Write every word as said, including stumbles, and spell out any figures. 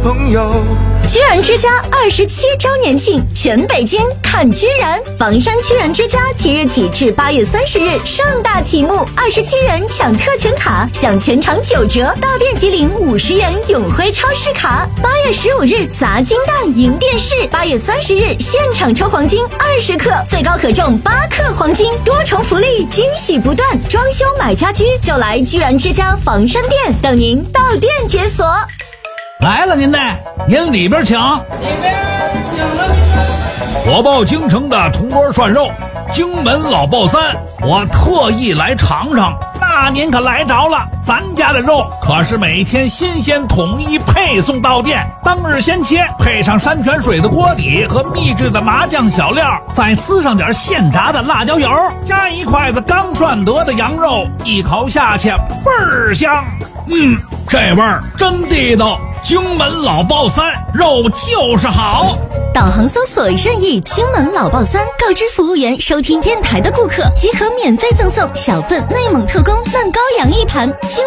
朋友。 居然之家二十七周年庆，全北京看居然！房山居然之家即日起至八月三十日盛大启幕，二十七元抢特权卡，享全场九折，到店即领五十元永辉超市卡。八月十五日砸金蛋赢电视，八月三十日现场抽黄金二十克，最高可中八克黄金，多重福利，惊喜不断。装修买家居就来居然之家房山店，等您到店解锁。 来了您的，您里边请。 里边请了您的。 火爆京城的铜锅涮肉，荆门老爆三，我特意来尝尝。那您可来着了，咱家的肉可是每天新鲜统一配送到店，当日鲜切，配上山泉水的锅底和秘制的麻酱小料，再滋上点现炸的辣椒油，加一筷子刚涮得的羊肉，一口下去倍儿香。嗯，这味儿真地道。荆门老爆三，肉就是好。 导航搜索任意荆门老爆三，告知服务员收听电台的顾客即可免费赠送小份内蒙特供嫩羔羊一盘。